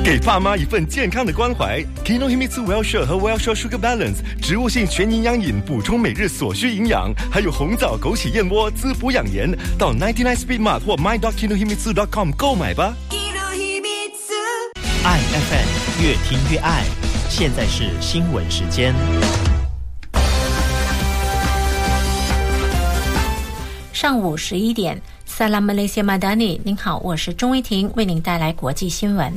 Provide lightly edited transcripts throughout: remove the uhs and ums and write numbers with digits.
给爸妈一份健康的关怀。Kinohimitsu Well-Share 和 Well-Share Sugar Balance 植物性全营养饮，补充每日所需营养，还有红枣枸杞燕窝滋补养颜。到99 Speed Mart 或 my.kinohimitsu.com 购买吧。 爱 FM 越听越爱，现在是新闻时间。 上午11点 Salam Malaysia Madani， 您好，我是钟威婷，为您带来国际新闻。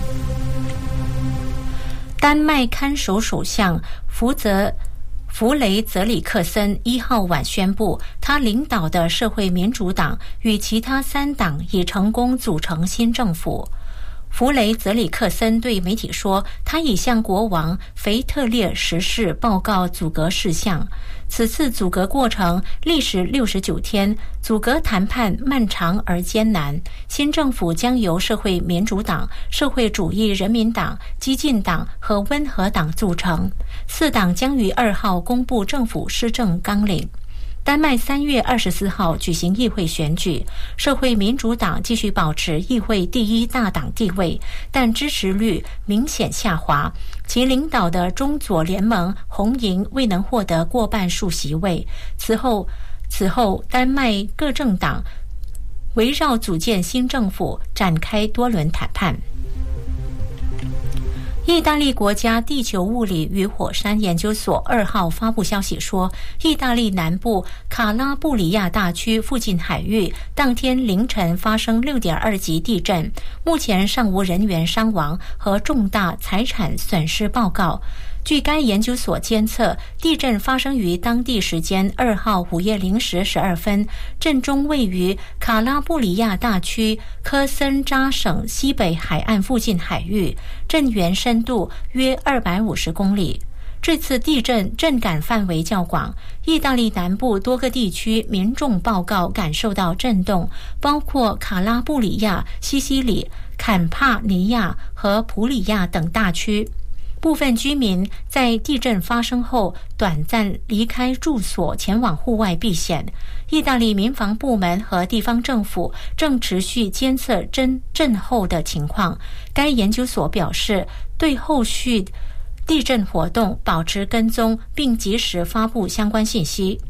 丹麦看守首相弗雷泽里克森1号晚宣布，他领导的社会民主党与其他3党已成功组成新政府。弗雷泽里克森对媒体说，他已向国王腓特烈10世报告组阁事项。此次组阁过程历时69天，组阁谈判漫长而艰难。新政府将由社会民主党、社会主义人民党、激进党和温和党组成，4党将于2号公布政府施政纲领。丹麦3月24号举行议会选举，社会民主党继续保持议会第1大党地位，但支持率明显下滑。其领导的中左联盟红营未能获得过半数席位。此后，丹麦各政党围绕组建新政府展开多轮谈判。意大利国家地球物理与火山研究所2号发布消息说，意大利南部卡拉布里亚大区附近海域当天凌晨发生 6.2 级地震，目前尚无人员伤亡和重大财产损失报告。据该研究所监测，地震发生于当地时间2号午夜0时12分，震中位于卡拉布里亚大区科森扎省西北海岸附近海域，震源深度约250公里。这次地震震感范围较广，意大利南部多个地区民众报告感受到震动，包括卡拉布里亚、西西里、坎帕尼亚和普里亚等大区。部分居民在地震发生后短暂离开住所，前往户外避险。意大利民防部门和地方政府正持续监测震后的情况。该研究所表示，对后续地震活动保持跟踪，并及时发布相关信息。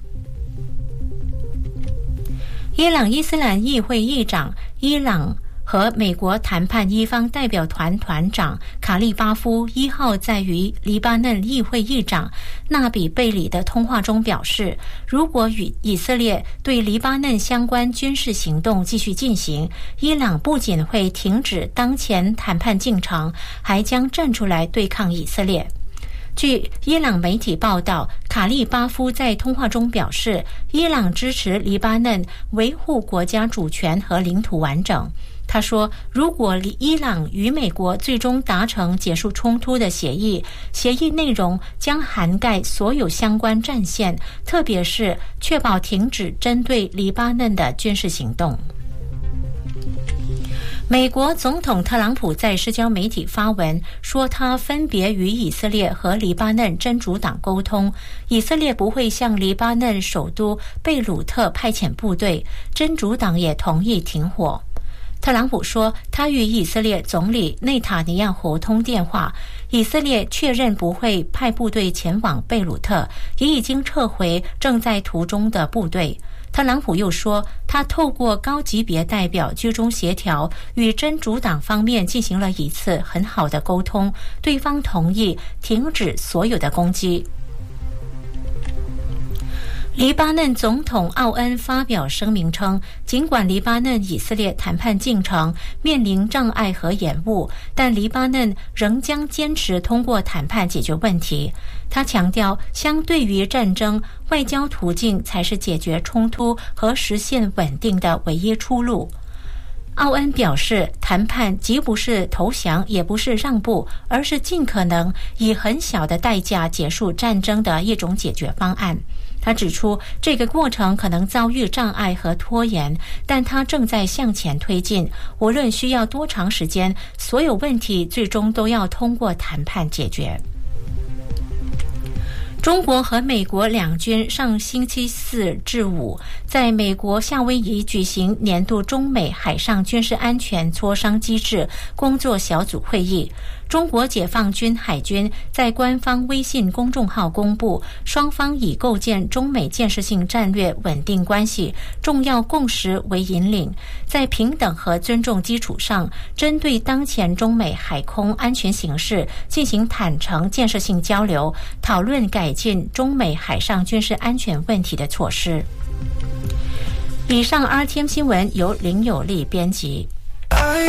伊朗伊斯兰议会议长伊朗和美国谈判一方代表团团长卡利巴夫1号在与黎巴嫩议会议长纳比贝里的通话中表示，如果与以色列对黎巴嫩相关军事行动继续进行，伊朗不仅会停止当前谈判进程，还将站出来对抗以色列。据伊朗媒体报道，卡利巴夫在通话中表示，伊朗支持黎巴嫩维护国家主权和领土完整。他说，如果伊朗与美国最终达成结束冲突的协议，协议内容将涵盖所有相关战线，特别是确保停止针对黎巴嫩的军事行动。美国总统特朗普在社交媒体发文说，他分别与以色列和黎巴嫩真主党沟通，以色列不会向黎巴嫩首都贝鲁特派遣部队，真主党也同意停火。特朗普说，他与以色列总理内塔尼亚胡通电话，以色列确认不会派部队前往贝鲁特，也已经撤回正在途中的部队。特朗普又说，他透过高级别代表居中协调，与真主党方面进行了一次很好的沟通，对方同意停止所有的攻击。黎巴嫩总统奥恩发表声明称，尽管黎巴嫩以色列谈判进程面临障碍和延误，但黎巴嫩仍将坚持通过谈判解决问题。他强调，相对于战争，外交途径才是解决冲突和实现稳定的唯一出路。奥恩表示，谈判既不是投降，也不是让步，而是尽可能以很小的代价结束战争的一种解决方案。他指出，这个过程可能遭遇障碍和拖延，但他正在向前推进。无论需要多长时间，所有问题最终都要通过谈判解决。 中国和美国两军上星期4至5在美国夏威夷举行年度中美海上军事安全磋商机制工作小组会议。中国解放军海军在官方微信公众号公布，双方以构建中美建设性战略稳定关系重要共识为引领，在平等和尊重基础上，针对当前中美海空安全形势进行坦诚建设性交流，讨论改进中美海上军事安全问题的措施。以上 RTM 新闻由林有利编辑。